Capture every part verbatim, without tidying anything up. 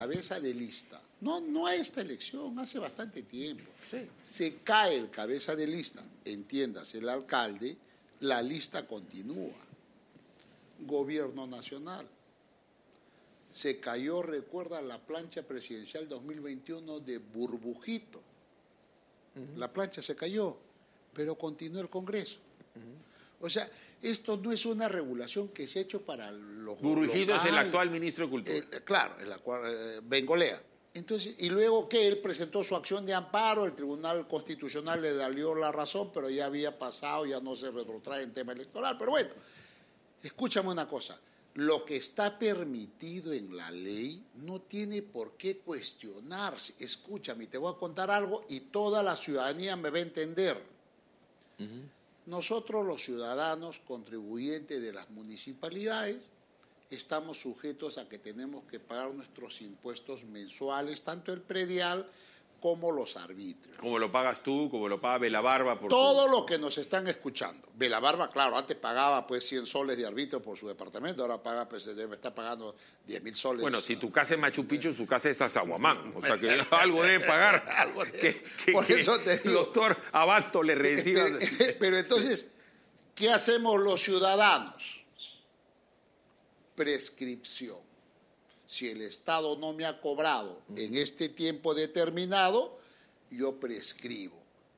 cabeza de lista, no, no a esta elección, hace bastante tiempo, sí. se cae el cabeza de lista, entiéndase el alcalde, la lista continúa. Gobierno nacional. Se cayó, recuerda, la plancha presidencial dos mil veintiuno de Burbujito. Uh-huh. La plancha se cayó, pero continuó el Congreso. Uh-huh. O sea, esto no es una regulación que se ha hecho para los... Burbujito es el actual ministro de Cultura. Eh, claro, el actual, eh, Bengolea. Entonces, y luego que él presentó su acción de amparo, el Tribunal Constitucional le dio la razón, pero ya había pasado, ya no se retrotrae en tema electoral. Pero bueno, escúchame una cosa. Lo que está permitido en la ley no tiene por qué cuestionarse. Escúchame, te voy a contar algo y toda la ciudadanía me va a entender. Uh-huh. Nosotros, los ciudadanos contribuyentes de las municipalidades, estamos sujetos a que tenemos que pagar nuestros impuestos mensuales, tanto el predial como los arbitrios. Como lo pagas tú, como lo paga Belabarba. Por Todo tu... lo que nos están escuchando. Belabarba, claro, antes pagaba pues cien soles de arbitrio por su departamento, ahora paga, pues debe estar pagando diez mil soles. Bueno, si tu casa es Machu Picchu, su casa es Azahuamán, o sea que algo debe pagar. algo debe. Que, que, por que eso te digo. El doctor Abasto le reciba. Pero, pero entonces, ¿qué hacemos los ciudadanos? Prescripción. Si el Estado no me ha cobrado en este tiempo determinado, yo prescribo.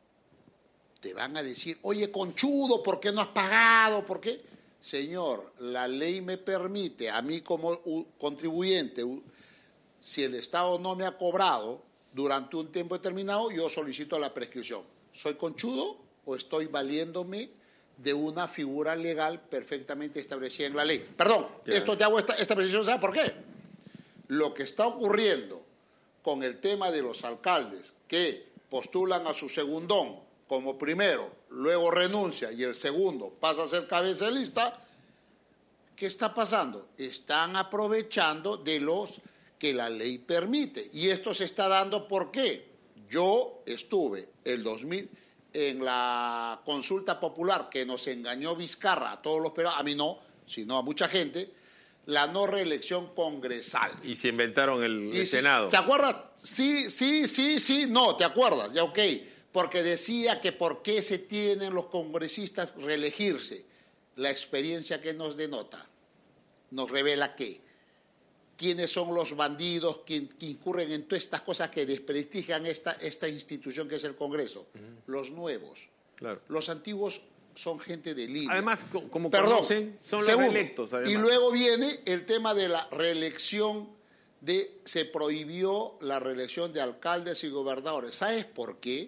Te van a decir, oye, conchudo, ¿por qué no has pagado? ¿Por qué? Señor, la ley me permite, a mí como contribuyente, si el Estado no me ha cobrado durante un tiempo determinado, yo solicito la prescripción. ¿Soy conchudo o estoy valiéndome de una figura legal perfectamente establecida en la ley? Perdón, yeah. esto te hago esta, esta precisión, ¿sabes por qué? Lo que está ocurriendo con el tema de los alcaldes que postulan a su segundón como primero, luego renuncia y el segundo pasa a ser cabeza de lista, ¿qué está pasando? Están aprovechando de los que la ley permite. Y esto se está dando ¿por qué? Yo estuve el dos mil en la consulta popular que nos engañó Vizcarra a todos los peruanos, a mí no, sino a mucha gente, la no reelección congresal. Y se inventaron el, el si, Senado. ¿Te acuerdas? Sí, sí, sí, sí, no, ¿te acuerdas? Ya, ok. Porque decía que por qué se tienen los congresistas reelegirse. La experiencia que nos denota nos revela que quiénes son los bandidos que, que incurren en todas estas cosas que desprestigian esta, esta institución que es el Congreso. Uh-huh. Los nuevos. Claro. Los antiguos son gente de línea. Además, como Perdón, conocen, son los segundo, reelectos. Además. Y luego viene el tema de la reelección, de se prohibió la reelección de alcaldes y gobernadores. ¿Sabes por qué?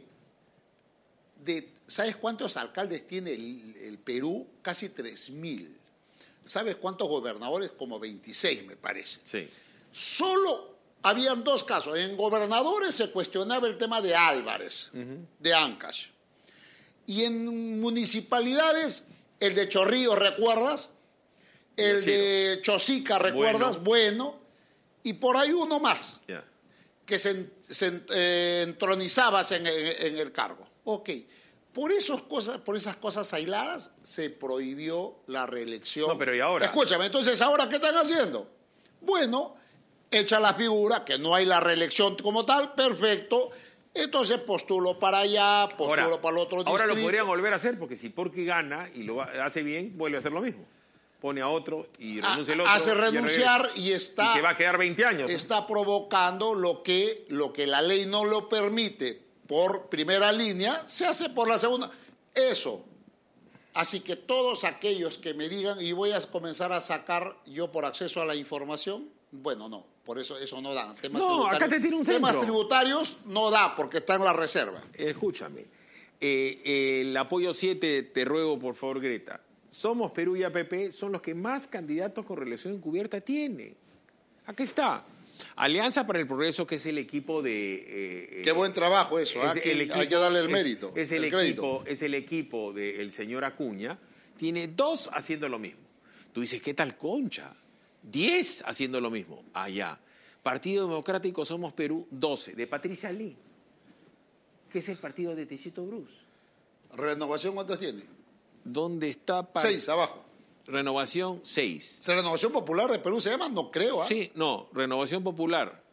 De, ¿Sabes cuántos alcaldes tiene el, el Perú? Casi tres mil. ¿Sabes cuántos gobernadores? Como veintiséis, me parece. Sí. Solo habían dos casos. En gobernadores se cuestionaba el tema de Álvarez, uh-huh. de Ancash. Y en municipalidades, el de Chorrillos, ¿recuerdas? El sí. de Chosica, ¿recuerdas? Bueno. bueno. Y por ahí uno más, yeah. que se, se eh, entronizabas en, en, en el cargo. Ok. Por, esos cosas, por esas cosas aisladas se prohibió la reelección. No, pero ¿y ahora? Escúchame, entonces, ¿ahora qué están haciendo? Bueno, echa la figura, que no hay la reelección como tal, perfecto. Entonces postulo para allá, postulo ahora, para el otro distrito. Ahora lo podrían volver a hacer, porque si Porqui gana y lo hace bien, vuelve a hacer lo mismo. Pone a otro y renuncia el otro. Hace renunciar y, y está... Y se va a quedar veinte años. Está ¿no? provocando lo que, lo que la ley no lo permite por primera línea, se hace por la segunda. Eso. Así que todos aquellos que me digan, y voy a comenzar a sacar yo por acceso a la información, bueno, no. Por eso eso no da. Temas no, acá te tiene un centro. Temas tributarios no da, porque está en la reserva. Escúchame. Eh, eh, el apoyo siete, te ruego, por favor, Greta. Somos Perú y A P P son los que más candidatos con reelección encubierta tienen. Aquí está. Alianza para el Progreso, que es el equipo de... Eh, Qué buen trabajo eso, ¿eh? que equipo, hay que darle el mérito. Es, es, el, el equipo, es el equipo del señor Acuña. Tiene dos haciendo lo mismo. Tú dices, ¿qué tal Concha? Diez haciendo lo mismo. Allá. Partido Democrático Somos Perú, doce. De Patricia Lee, que es el partido de Techito Bruce. ¿Renovación cuántos tiene? ¿Dónde está? Par... Seis, abajo. Renovación, seis. ¿Renovación Popular de Perú se llama? No creo. ¿eh? Sí, no, Renovación Popular.